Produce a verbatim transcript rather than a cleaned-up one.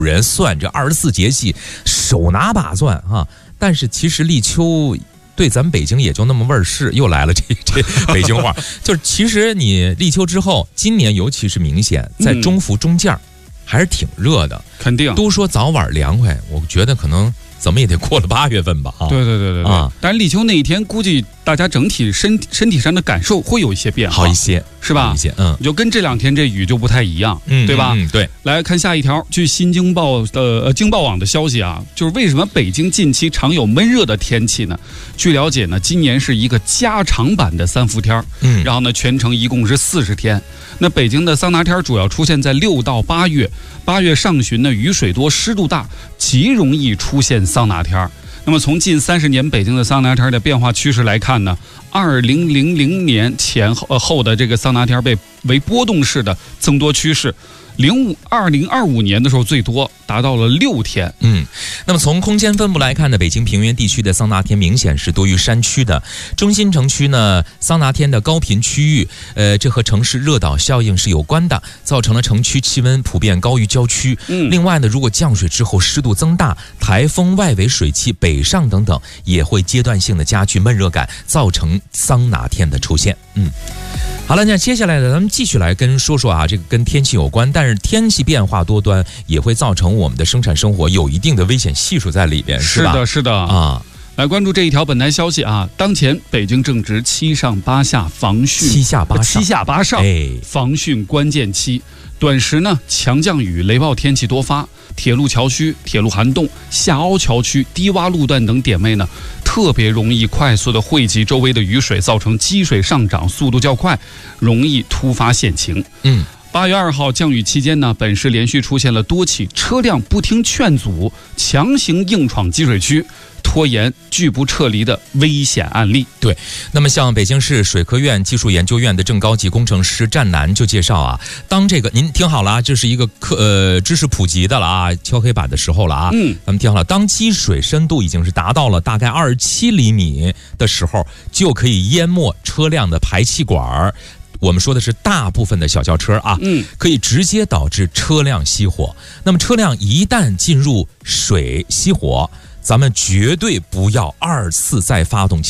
人算这二十四节气手拿把算啊，但是其实立秋对咱们北京也就那么味儿是，又来了这这北京话，就是其实你立秋之后，今年尤其是明显在中伏中间、嗯、还是挺热的， 肯定都说早晚凉快，我觉得可能怎么也得过了八月份吧。啊， 对对对对对。啊，但是立秋那一天，估计大家整体身身体上的感受会有一些变化， 好一些， 是吧？ 好一些，嗯， 就跟这两天这雨就不太一样，嗯，对吧？ 嗯，对。 来看下一条，据新京报的呃京报网的消息啊，就是为什么北京近期常有闷热的天气呢？据了解呢，今年是一个加长版的三伏天，嗯，然后呢，全程一共是四十天。那北京的桑拿天主要出现在六到八月，八月上旬呢，雨水多，湿度大，极容易出现桑拿天。那么从近三十年北京的桑拿天的变化趋势来看呢，二零零零年前后后的这个桑拿天被为波动式的增多趋势。零五二零二五年的时候最多达到了六天。 嗯，那么从空间分布来看呢，北京平原地区的桑拿天明显是多于山区的。中心城区呢，桑拿天的高频区域，呃，这和城市热岛效应是有关的，造成了城区气温普遍高于郊区。嗯，另外呢，如果降水之后湿度增大，台风外围水汽北上等等，也会阶段性的加剧闷热感，造成桑拿天的出现。嗯。好了，那接下来呢，咱们继续来跟说说啊，这个跟天气有关，但是天气变化多端也会造成我们的生产生活有一定的危险系数在里边，是吧？ 是的，是的啊。来关注这一条本台消息啊，当前北京正值七上八下防汛七下八上七下八上、 哎、 防汛关键期。短时呢，强降雨、雷暴天气多发，铁路桥区、铁路涵洞、下凹桥区、低洼路段等点位呢，特别容易快速的汇集周围的雨水，造成积水上涨速度较快，容易突发险情。嗯。八月二号降雨期间呢，本市连续出现了多起车辆不听劝阻、强行硬闯积水区、拖延拒不撤离的危险案例。 对，那么像北京市水科院技术研究院的正高级工程师战南就介绍啊，当这个您听好了啊，这是一个课呃知识普及的了啊，敲黑板的时候了啊。嗯，咱们听好了，当积水深度已经是达到了大概二十七厘米的时候，就可以淹没车辆的排气管。我们说的是大部分的小轿车啊，嗯，可以直接导致车辆熄火。那么车辆一旦进入水熄火，咱们绝对不要二次再发动汽